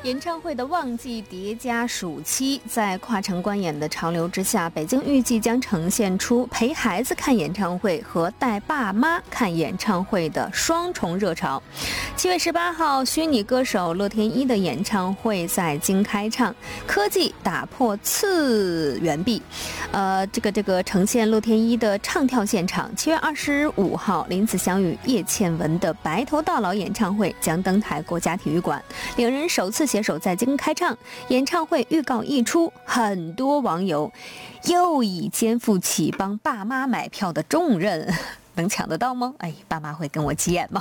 演唱会的旺季叠加暑期，在跨城观演的潮流之下，北京预计将呈现出陪孩子看演唱会和带爸妈看演唱会的双重热潮。7月18号，虚拟歌手乐天一的演唱会在京开唱，科技打破次元壁。这个呈现乐天一的唱跳现场。7月25号，林子祥与叶倩文的白头到老演唱会将登台国家体育馆，两人首次携手在京开唱。演唱会预告一出，很多网友又已肩负起帮爸妈买票的重任，能抢得到吗？爸妈会跟我急眼吗？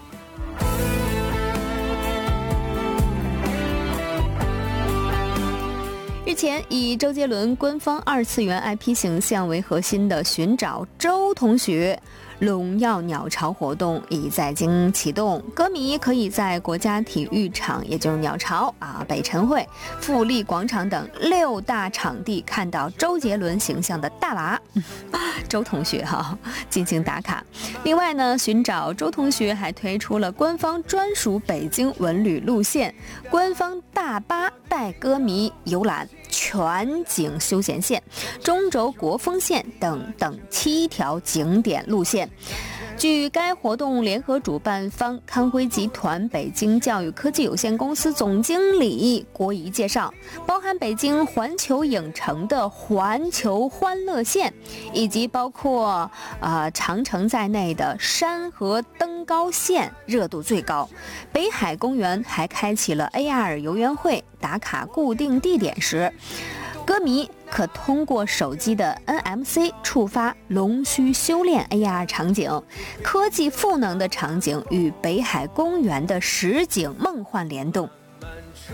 日前，以周杰伦官方二次元 IP 形象为核心的寻找周同学荣耀鸟巢活动已在京启动，歌迷可以在国家体育场，也就是鸟巢北晨会、富力广场等6大场地看到周杰伦形象的大娃周同学进行打卡。另外呢，寻找周同学还推出了官方专属北京文旅路线，官方大巴带歌迷游览全景休闲线、中轴国风线等7条景点路线。据该活动联合主办方康辉集团北京教育科技有限公司总经理郭怡介绍，包含北京环球影城的环球欢乐线，以及包括长城在内的山河登高线热度最高。北海公园还开启了 AR 游园会，打卡固定地点时，歌迷可通过手机的 NMC 触发龙须修炼 AR 场景，科技赋能的场景与北海公园的实景梦幻联动，